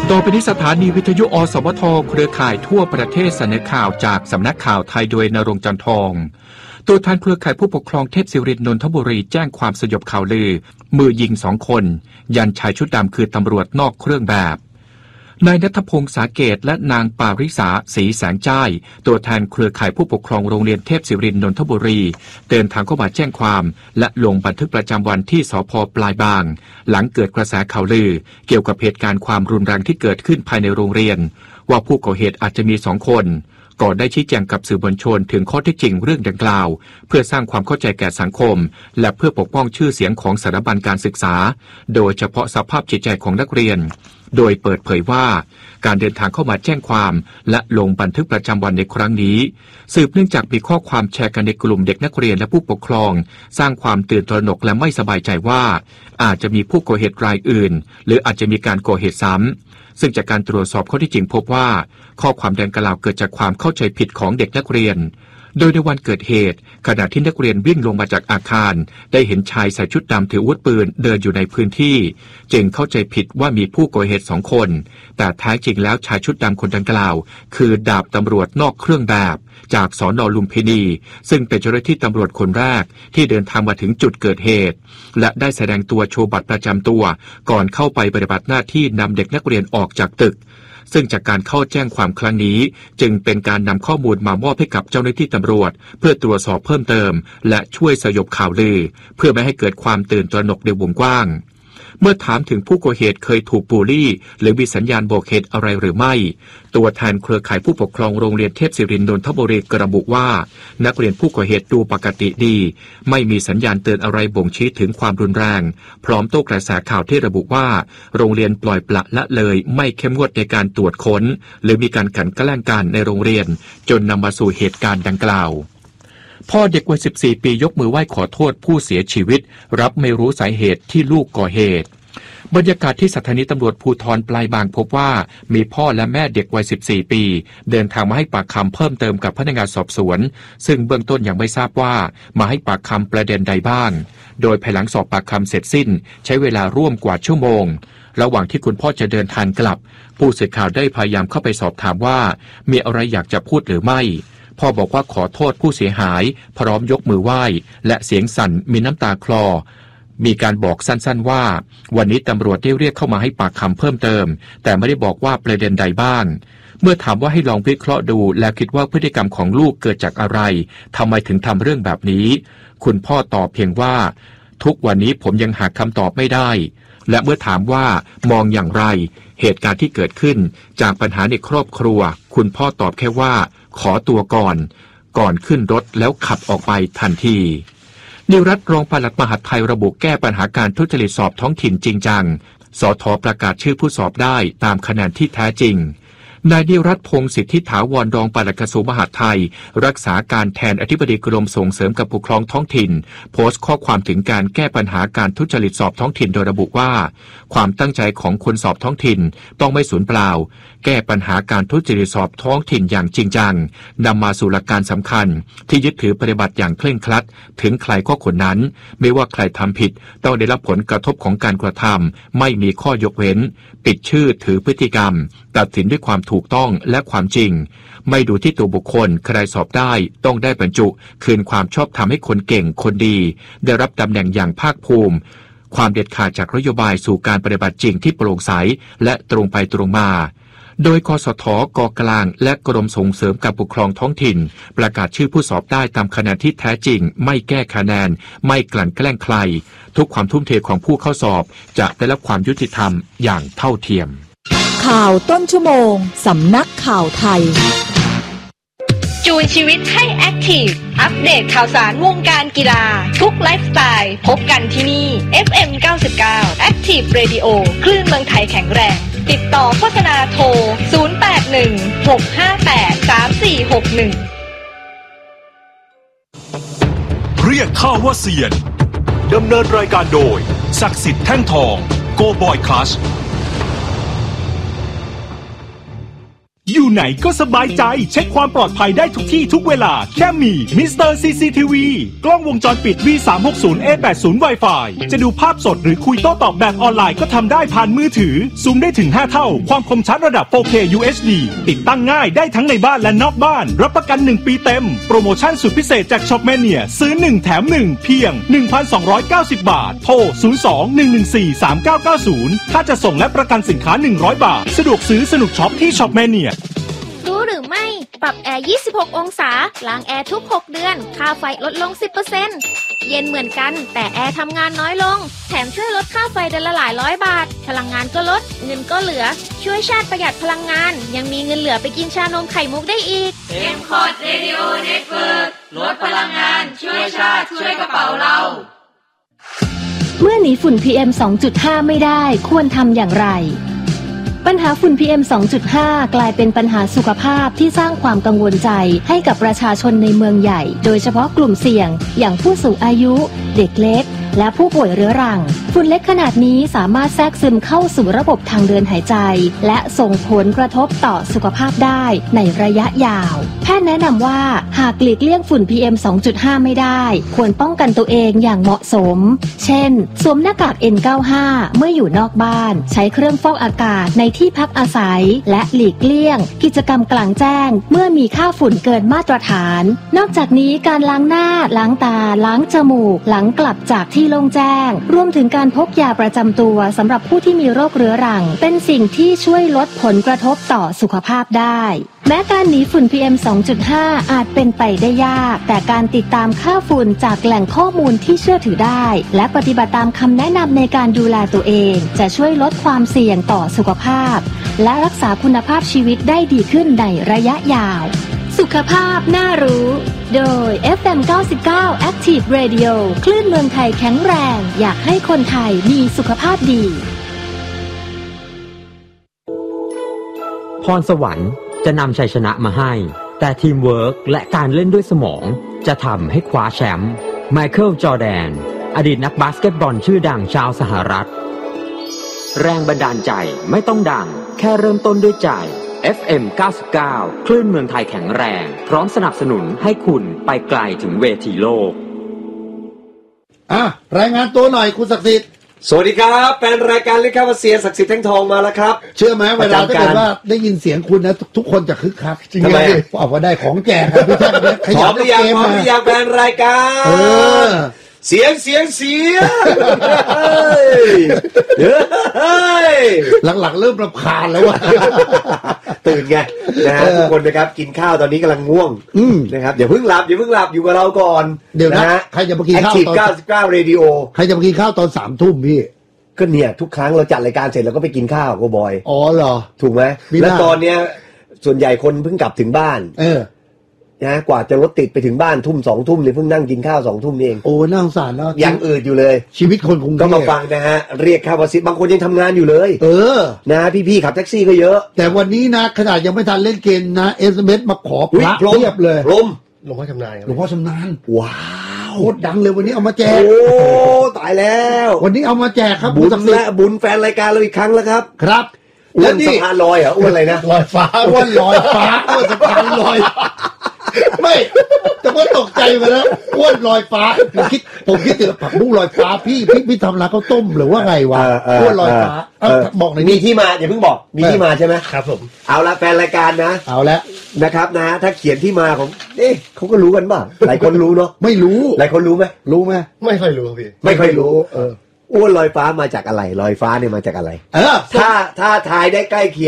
ต่อไปนี้สถานีวิทยุอสมทเครือข่ายทั่วประเทศเสนอข่าวจากสำนักข่าวไทยโดยณรงค์ จันทองตัวแทนเครือข่ายผู้ปกครองเทพศิรินทร์นนทบุรีแจ้งความสยบข่าวลือมือยิง2 คนยันชายชุดดำคือตำรวจนอกเครื่องแบบนายณัฐพงษ์สาเกตและนางปาริษาศรีแสงจ้ายตัวแทนเครือข่ายผู้ปกครองโรงเรียนเทพศิรินทร์นนทบุรีเดินทางเข้ามาแจ้งความและลงบันทึกประจำวันที่สภ.ปลายบางหลังเกิดกระแสข่าวลือเกี่ยวกับเหตุการณ์ความรุนแรงที่เกิดขึ้นภายในโรงเรียนว่าผู้ก่อเหตุอาจจะมี2 คนก่อนได้ชี้แจงกับสื่อมวลชนถึงข้อเท็จจริงเรื่องดังกล่าวเพื่อสร้างความเข้าใจแก่สังคมและเพื่อปกป้องชื่อเสียงของสถาบันการศึกษาโดยเฉพาะสภาพจิตใจของนักเรียนโดยเปิดเผยว่าการเดินทางเข้ามาแจ้งความและลงบันทึกประจำวันในครั้งนี้สืบเนื่องจากมีข้อความแชร์กันในกลุ่มเด็กนักเรียนและผู้ปกครองสร้างความตื่นตระหนกและไม่สบายใจว่าอาจจะมีผู้ก่อเหตุรายอื่นหรืออาจจะมีการก่อเหตุซ้ำซึ่งจากการตรวจสอบข้อที่จริงพบว่าข้อความดังกล่าวเกิดจากความเข้าใจผิดของเด็กนักเรียนโดยในวันเกิดเหตุขณะที่นักเรียนวิ่งลงมาจากอาคารได้เห็นชายใส่ชุดดำถืออาวุธปืนเดินอยู่ในพื้นที่จึงเข้าใจผิดว่ามีผู้ก่อเหตุ2 คนแต่แท้จริงแล้วชายชุดดำคนดังกล่าวคือดาบตำรวจนอกเครื่องแบบจากสน.ลุมพินีซึ่งเป็นเจ้าหน้าที่ตำรวจคนแรกที่เดินทางมาถึงจุดเกิดเหตุและได้แสดงตัวโชว์บัตรประจำตัวก่อนเข้าไปปฏิบัติหน้าที่นำเด็กนักเรียนออกจากตึกซึ่งจากการเข้าแจ้งความครั้งนี้จึงเป็นการนำข้อมูลมามอบให้กับเจ้าหน้าที่ตำรวจเพื่อตรวจสอบเพิ่มเติมและช่วยสยบข่าวลือเพื่อไม่ให้เกิดความตื่นตระหนกในวงกว้างเมื่อถามถึงผู้ก่อเหตุเคยถูกบูลลี่หรือมีสัญญาณบอกเหตุอะไรหรือไม่ตัวแทนเครือข่ายผู้ปกครองโรงเรียนเทพศิรินทร์นนทบุรีระบุว่านักเรียนผู้ก่อเหตุดูปกติดีไม่มีสัญญาณเตือนอะไรบ่งชี้ถึงความรุนแรงพร้อมโต้กระแสข่าวที่ระบุว่าโรงเรียนปล่อยปละละเลยไม่เข้มงวดในการตรวจค้นหรือมีการกลั่นแกล้งกันในโรงเรียนจนนำมาสู่เหตุการณ์ดังกล่าวพ่อเด็กวัย14 ปียกมือไหว้ขอโทษผู้เสียชีวิตรับไม่รู้สาเหตุที่ลูกก่อเหตุบรรยากาศที่สถานีตำรวจภูธรปลายบางพบว่ามีพ่อและแม่เด็กวัย14 ปีเดินทางมาให้ปากคำเพิ่มเติมกับพนักงานสอบสวนซึ่งเบื้องต้นยังไม่ทราบว่ามาให้ปากคำประเด็นใดบ้างโดยภายหลังสอบปากคำเสร็จสิ้นใช้เวลาร่วมกว่าชั่วโมงระหว่างที่คุณพ่อจะเดินทางกลับผู้สื่อข่าวได้พยายามเข้าไปสอบถามว่ามีอะไรอยากจะพูดหรือไม่พ่อบอกว่าขอโทษผู้เสียหายพร้อมยกมือไหว้และเสียงสั่นมีน้ำตาคลอมีการบอกสั้นๆว่าวันนี้ตำรวจได้เรียกเข้ามาให้ปากคำเพิ่มเติมแต่ไม่ได้บอกว่าประเด็นใดบ้างเมื่อถามว่าให้ลองวิเคราะห์ดูและคิดว่าพฤติกรรมของลูกเกิดจากอะไรทำไมถึงทำเรื่องแบบนี้คุณพ่อตอบเพียงว่าทุกวันนี้ผมยังหาคำตอบไม่ได้และเมื่อถามว่ามองอย่างไรเหตุการณ์ที่เกิดขึ้นจากปัญหาในครอบครัวคุณพ่อตอบแค่ว่าขอตัวก่อนขึ้นรถแล้วขับออกไปทันทีนิรัตน์รองปลัดมหาดไทยระบุแก้ปัญหาการทุจริตสอบท้องถิ่นจริงจังสท.ประกาศชื่อผู้สอบได้ตามคะแนนที่แท้จริงนายนิรัตน์พงษ์สิทธิถาวรรองปลัดกระทรวงมหาดไทยรักษาการแทนอธิบดีกรมส่งเสริมการปกครองท้องถิ่นโพสต์ข้อความถึงการแก้ปัญหาการทุจริตสอบท้องถิ่นโดยระบุว่าความตั้งใจของคนสอบท้องถิ่นต้องไม่สูญเปล่าแก้ปัญหาการทุจริตสอบท้องถิ่นอย่างจริงจังนำมาสู่หลักการสำคัญที่ยึดถือปฏิบัติอย่างเคร่งครัดถึงใครก็คนนั้นไม่ว่าใครทำผิดต้องได้รับผลกระทบของการกระทำไม่มีข้อยกเว้นปิดชื่อถือพฤติกรรมตัดสินด้วยความถูกต้องและความจริงไม่ดูที่ตัวบุคคลใครสอบได้ต้องได้บรรจุคืนความชอบธรรมให้คนเก่งคนดีได้รับตำแหน่งอย่างภาคภูมิความเด็ดขาดจากนโยบายสู่การปฏิบัติจริงที่โปร่งใสและตรงไปตรงมาโดยกสท.ก.กลางและกรมส่งเสริมการปกครองท้องถิ่นประกาศชื่อผู้สอบได้ตามคะแนนที่แท้จริงไม่แก้คะแนนไม่กลั่นแกล้งใครทุกความทุ่มเทของผู้เข้าสอบจะได้รับความยุติธรรมอย่างเท่าเทียมข่าวต้นชั่วโมงสำนักข่าวไทยจูนชีวิตให้แอคทีฟอัปเดตข่าวสารวงการกีฬาทุกไลฟ์สไตล์พบกันที่นี่ FM 99 Active Radio คลื่นเมืองไทยแข็งแรงติดต่อโฆษณาโทร0816583461 เรียกข้าว่าเซียนดำเนินรายการโดยศักดิ์สิทธิ์แท่งทองโกบอยคลัชอยู่ไหนก็สบายใจเช็คความปลอดภัยได้ทุกที่ทุกเวลาแค่มีมิสเตอร์ CCTV กล้องวงจรปิด V360A80 Wi-Fi จะดูภาพสดหรือคุยโต้ตอบแบบออนไลน์ก็ทำได้ผ่านมือถือซูมได้ถึง5เท่าความคมชัดระดับ 4K UHD ติดตั้งง่ายได้ทั้งในบ้านและนอกบ้านรับประกัน1ปีเต็มโปรโมชั่นสุดพิเศษจาก Shopmania ซื้อ1แถม1เพียง 1,290 บาทโทร 02-114-3990 ถ้าจะส่งและประกันสินค้า100 บาทสะดวกซื้อสนุกช็อปที่ Shopmania รู้หรือไม่ปรับแอร์ 26 องศาล้างแอร์ทุก 6 เดือนค่าไฟลดลง 10% เย็นเหมือนกันแต่แอร์ทำงานน้อยลงแถมช่วยลดค่าไฟเดือนละหลายร้อยบาทพลังงานก็ลดเงินก็เหลือช่วยชาติประหยัดพลังงานยังมีเงินเหลือไปกินชานมไข่มุกได้อีก M-Cod Radio Network ลดพลังงานช่วยชาติช่วยกระเป๋าเราเมื่อหนีฝุ่น PM 2.5 ไม่ได้ควรทำอย่างไรปัญหาฝุ่น PM 2.5 กลายเป็นปัญหาสุขภาพที่สร้างความกังวลใจให้กับประชาชนในเมืองใหญ่โดยเฉพาะกลุ่มเสี่ยงอย่างผู้สูงอายุเด็กเล็กและผู้ป่วยเรื้อรังฝุ่นเล็กขนาดนี้สามารถแทรกซึมเข้าสู่ระบบทางเดินหายใจและส่งผลกระทบต่อสุขภาพได้ในระยะยาวแพทย์แนะนำว่าหากหลีกเลี่ยงฝุ่น PM 2.5 ไม่ได้ควรป้องกันตัวเองอย่างเหมาะสมเช่นสวมหน้ากาก N95 เมื่ออยู่นอกบ้านใช้เครื่องฟอกอากาศในที่พักอาศัยและหลีกเลี่ยงกิจกรรมกลางแจ้งเมื่อมีค่าฝุ่นเกินมาตรฐานนอกจากนี้การล้างหน้าล้างตาล้างจมูกหลังกลับจากที่โล่งแจ้งรวมถึงการพกยาประจำตัวสำหรับผู้ที่มีโรคเรื้อรังเป็นสิ่งที่ช่วยลดผลกระทบต่อสุขภาพได้แม้การหนีฝุ่น PM 2.5 อาจเป็นไปได้ยากแต่การติดตามค่าฝุ่นจากแหล่งข้อมูลที่เชื่อถือได้และปฏิบัติตามคำแนะนำในการดูแลตัวเองจะช่วยลดความเสี่ยงต่อสุขภาพและรักษาคุณภาพชีวิตได้ดีขึ้นในระยะยาวสุขภาพน่ารู้โดย FM 99 Active Radio คลื่นเมืองไทยแข็งแรงอยากให้คนไทยมีสุขภาพดีพรสวรรค์จะนำชัยชนะมาให้แต่ทีมเวิร์กและการเล่นด้วยสมองจะทำให้คว้าแชมป์ไมเคิลจอร์แดนอดีตนักบาสเกตบอลชื่อดังชาวสหรัฐแรงบันดาลใจไม่ต้องดังแค่เริ่มต้นด้วยใจ FM 99 คลื่นเมืองไทยแข็งแรงพร้อมสนับสนุนให้คุณไปไกลถึงเวทีโลกรายงานตัวหน่อยคุณศักดิ์สิทธิ์สวัสดีครับเป็นรายการเล็กครับว่าเสียศักดิ์สิทธิ์แท่งทองมาแล้วครับเชื่อไหมเวลาถ้าเกิดว่าได้ยินเสียงคุณนะทุกคนจะคึกคักจริงไหมบอกว่าได้ของแจกครับพี่แท่งขยับหรือยังพร้อมหรือยังเป็นรายการเสียงหลังๆเริ่มรำคาญแล้วว่ะตื่นไงนะฮะทุกคนนะครับกินข้าวตอนนี้กำลังง่วงนะครับอย่าเพิ่งหลับอยู่กับเราก่อนเดี๋ยวนะใครจะมากินข้าวตอน 99 Radio ใครจะมากินข้าวตอน 3 ทุ่มพี่ก็เนี่ยทุกครั้งเราจัดรายการเสร็จเราก็ไปกินข้าวโกบอยอ๋อเหรอถูกไหมแล้วตอนเนี้ยส่วนใหญ่คนเพิ่งกลับถึงบ้านนะกว่าจะรถติดไปถึงบ้านทุ่ม2 ทุ่มเนี่ยเพิ่งนั่งกินข้าว2 ทุ่มนี่เองโอ้น่าสงสารเนาะยังอืดอยู่เลยชีวิตคนกรุงเทพก็มาฟังนะฮะเรียกค่าภาษีบางคนยังทำงานอยู่เลยนะพี่ขับแท็กซี่ก็เยอะแต่วันนี้นะขนาดยังไม่ทันเล่นเกมนะ SMS มาขอพระเทียบเลยหลวงพ่อชำนาญว้าวโคตรดังเลยวันนี้เอามาแจกโอ้ตายแล้ววันนี้เอามาแจกครับบุญแฟนรายการเราอีกครั้งแล้วครับครับอ้วนสะพานลอยเหรออ้วนอะไรนะลอยฟ้าอ้วนลอยฟ้าอ้วนสะพานลอยไม่แต่ว่าตกใจไปแล้วอ้วนลอยฟ้าผมคิดถึงผักบุ้งลอยฟ้าพี่ทำร้านข้าวต้มหรือว่าไงวะอ้วนลอยฟ้าบอกหน่อยมีที่มาอย่าเพิ่งบอกมีที่มาใช่ไหมครับผมเอาละแฟนรายการนะเอาละนะครับนะถ้าเขียนที่มาของเขาก็รู้กันบ้างหลายคนรู้เนาะไม่รู้หลายคนรู้ไหมไม่ค่อยรู้พี่ไม่ค่อยรู้อ้วนลอยฟ้ามาจากอะไรลอยฟ้าเนี่ยมาจากอะไรถ้าทายได้ใกล้เคียง